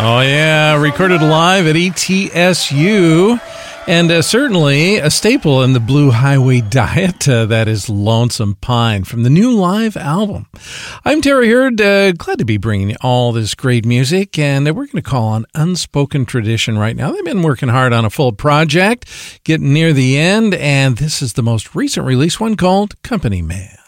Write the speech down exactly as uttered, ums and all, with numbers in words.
Oh, yeah, recorded live at E T S U, and uh, certainly a staple in the Blue Highway diet. Uh, that is Lonesome Pine from the new live album. I'm Terry Hurd, uh, glad to be bringing you all this great music, and uh, we're going to call on Unspoken Tradition right now. They've been working hard on a full project, getting near the end, and this is the most recent release, one called Company Man.